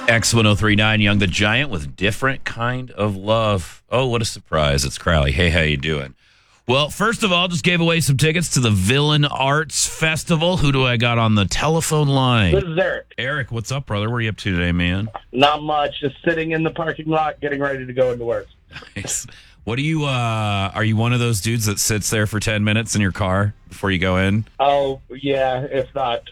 X1039, Young the Giant with Different Kind of Love. Oh, what a surprise. It's Crowley. Hey, how you doing? Well, first of all, just gave away some tickets to the Villain Arts Festival. Who do I got on the telephone line? This is Eric. Eric, what's up, brother? What are you up to today, man? Not much. Just sitting in the parking lot, getting ready to go into work. Nice. What are you one of those dudes that sits there for 10 minutes in your car before you go in? Oh, yeah, if not.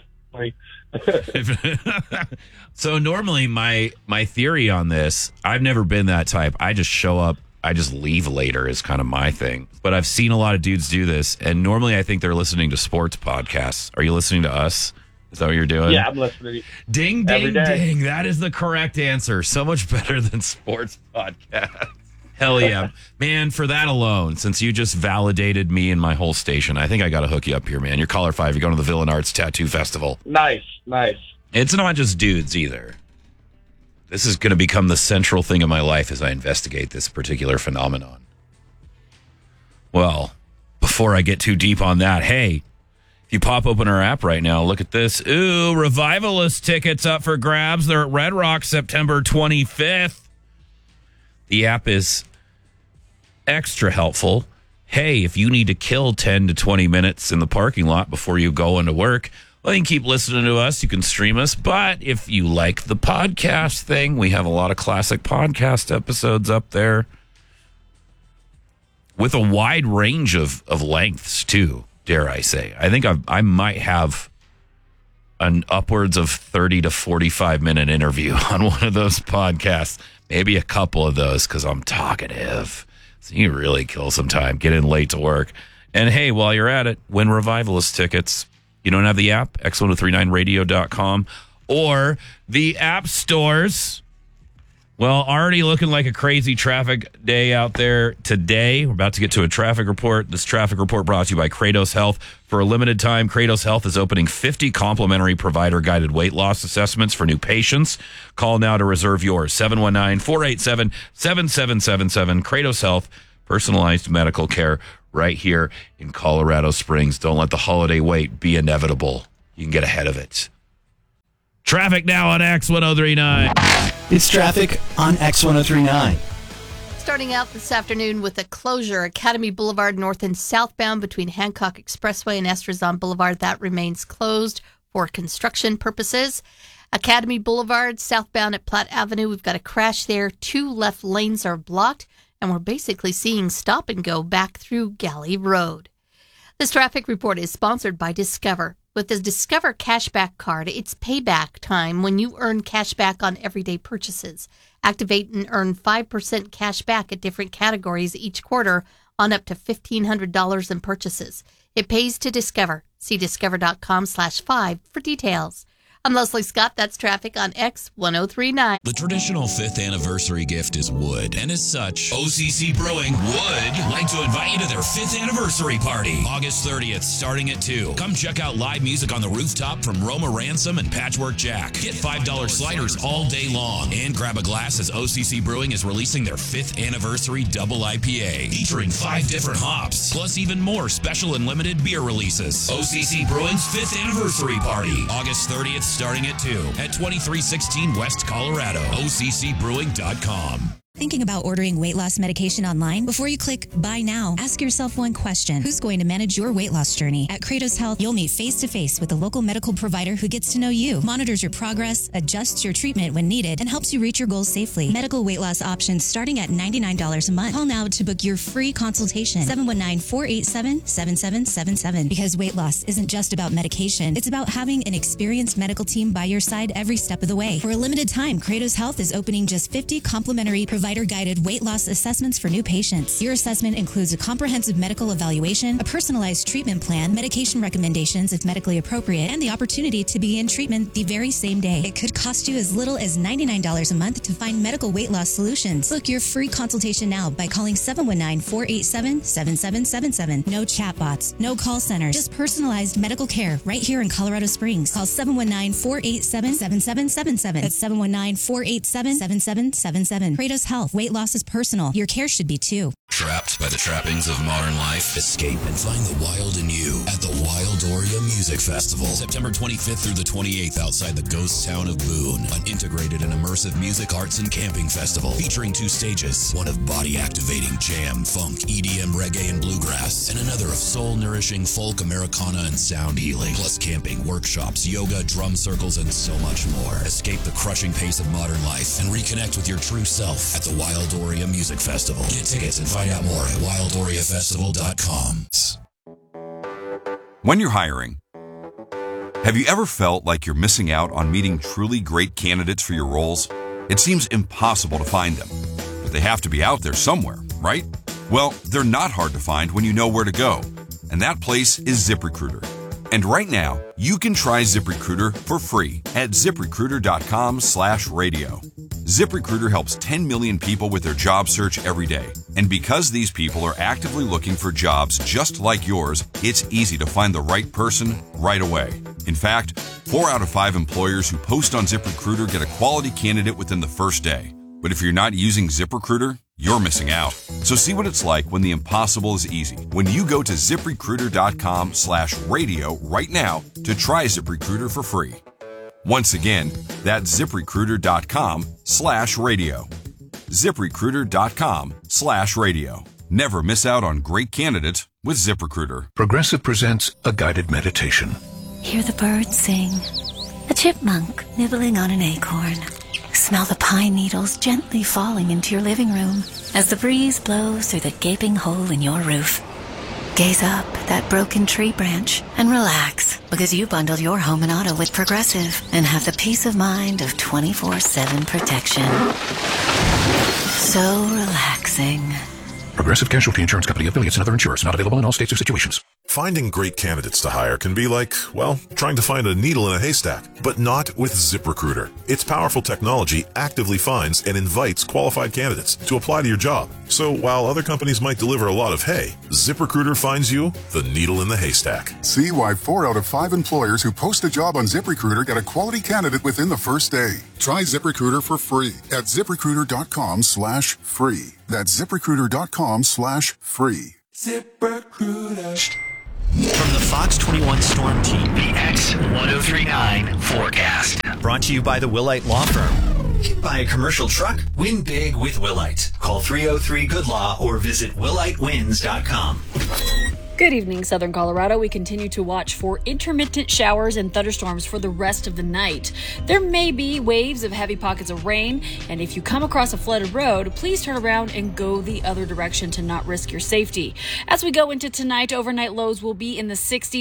So normally my theory on this, I've never been that type. I just show up, I just leave later is kind of my thing. But I've seen a lot of dudes do this, and normally I think they're listening to sports podcasts. Are you listening to us? Is that what you're doing? Yeah, I'm listening. Ding, ding, ding. That is the correct answer. So much better than sports podcasts. Hell yeah. Man, for that alone, since you just validated me and my whole station, I think I got to hook you up here, man. You're caller 5. You're going to the Villain Arts Tattoo Festival. Nice. It's not just dudes either. This is going to become the central thing of my life as I investigate this particular phenomenon. Well, before I get too deep on that, hey, if you pop open our app right now, look at this. Ooh, Revivalist tickets up for grabs. They're at Red Rock September 25th. The app is extra helpful. Hey, if you need to kill 10 to 20 minutes in the parking lot before you go into work, well, you can keep listening to us. You can stream us. But if you like the podcast thing, we have a lot of classic podcast episodes up there with a wide range of lengths, too, dare I say. I think I might have an upwards of 30 to 45-minute interview on one of those podcasts. Maybe a couple of those because I'm talkative. So you really kill some time. Get in late to work. And, hey, while you're at it, win Revivalist tickets. You don't have the app, x1039radio.com, or the app stores. Well, already looking like a crazy traffic day out there today. We're about to get to a traffic report. This traffic report brought to you by Kratos Health. For a limited time, Kratos Health is opening 50 complimentary provider-guided weight loss assessments for new patients. Call now to reserve yours, 719-487-7777. Kratos Health, personalized medical care right here in Colorado Springs. Don't let the holiday wait be inevitable. You can get ahead of it. Traffic now on X1039. It's traffic on X1039. Starting out this afternoon with a closure, Academy Boulevard north and southbound between Hancock Expressway and Estrazon Boulevard. That remains closed for construction purposes. Academy Boulevard southbound at Platte Avenue, we've got a crash there. 2 left lanes are blocked, and we're basically seeing stop and go back through Galley Road. This traffic report is sponsored by Discover. With the Discover Cashback Card, it's payback time when you earn cash back on everyday purchases. Activate and earn 5% cash back at different categories each quarter on up to $1,500 in purchases. It pays to Discover. See discover.com/5 for details. I'm Leslie Scott. That's traffic on X1039. The traditional 5th anniversary gift is wood, and as such, OCC Brewing would like to invite you to their 5th anniversary party, August 30th, starting at 2. Come check out live music on the rooftop from Roma Ransom and Patchwork Jack. Get $5 sliders all day long, and grab a glass as OCC Brewing is releasing their 5th anniversary double IPA, featuring 5 different hops, plus even more special and limited beer releases. OCC Brewing's 5th anniversary party, August 30th, starting at 2 at 2316 West Colorado. OCCbrewing.com. Thinking about ordering weight loss medication online? Before you click buy now, ask yourself one question. Who's going to manage your weight loss journey? At Kratos Health, you'll meet face-to-face with a local medical provider who gets to know you, monitors your progress, adjusts your treatment when needed, and helps you reach your goals safely. Medical weight loss options starting at $99 a month. Call now to book your free consultation. 719-487-7777. Because weight loss isn't just about medication. It's about having an experienced medical team by your side every step of the way. For a limited time, Kratos Health is opening just 50 complimentary provider-guided weight loss assessments for new patients. Your assessment includes a comprehensive medical evaluation, a personalized treatment plan, medication recommendations if medically appropriate, and the opportunity to begin treatment the very same day. It could cost you as little as $99 a month to find medical weight loss solutions. Book your free consultation now by calling 719-487-7777. No chatbots, no call centers, just personalized medical care right here in Colorado Springs. Call 719-487-7777. That's 719-487-7777. Kratos Health. Weight loss is personal. Your care should be too. Trapped by the trappings of modern life? Escape and find the wild in you at the Wildoria Music Festival. September 25th through the 28th outside the ghost town of Boone. An integrated and immersive Immersive Music, Arts, and Camping Festival, featuring 2 stages, one of body-activating jam, funk, EDM, reggae, and bluegrass, and another of soul-nourishing folk, Americana, and sound healing, plus camping, workshops, yoga, drum circles, and so much more. Escape the crushing pace of modern life and reconnect with your true self at the Wildoria Music Festival. Get tickets and find out more at wildoriafestival.com. When you're hiring, have you ever felt like you're missing out on meeting truly great candidates for your roles? It seems impossible to find them, but they have to be out there somewhere, right? Well, they're not hard to find when you know where to go, and that place is ZipRecruiter. And right now, you can try ZipRecruiter for free at ZipRecruiter.com/radio. ZipRecruiter helps 10 million people with their job search every day. And because these people are actively looking for jobs just like yours, it's easy to find the right person right away. In fact, 4 out of 5 employers who post on ZipRecruiter get a quality candidate within the first day. But if you're not using ZipRecruiter, you're missing out. So see what it's like when the impossible is easy. When you go to ZipRecruiter.com/radio right now to try ZipRecruiter for free. Once again, that's ZipRecruiter.com/radio. ZipRecruiter.com/radio. Never miss out on great candidates with ZipRecruiter. Progressive presents a guided meditation. Hear the birds sing. A chipmunk nibbling on an acorn. Smell the pine needles gently falling into your living room as the breeze blows through the gaping hole in your roof. Gaze up at that broken tree branch and relax, because you bundled your home and auto with Progressive and have the peace of mind of 24/7 protection. So relaxing. Progressive Casualty Insurance Company, affiliates, and other insurers. Not available in all states or situations. Finding great candidates to hire can be like, well, trying to find a needle in a haystack, but not with ZipRecruiter. Its powerful technology actively finds and invites qualified candidates to apply to your job. So while other companies might deliver a lot of hay, ZipRecruiter finds you the needle in the haystack. See why 4 out of 5 employers who post a job on ZipRecruiter get a quality candidate within the first day. Try ZipRecruiter for free at ZipRecruiter.com/free. That's ZipRecruiter.com/free. ZipRecruiter. From the Fox 21 Storm Team, the X1039 forecast. Brought to you by the Willite Law Firm. Buy a commercial truck? Win big with Willite. Call 303-GOOD-LAW or visit willitewins.com. Good evening, Southern Colorado. We continue to watch for intermittent showers and thunderstorms for the rest of the night. There may be waves of heavy pockets of rain, and if you come across a flooded road, please turn around and go the other direction to not risk your safety. As we go into tonight, overnight lows will be in the 60s.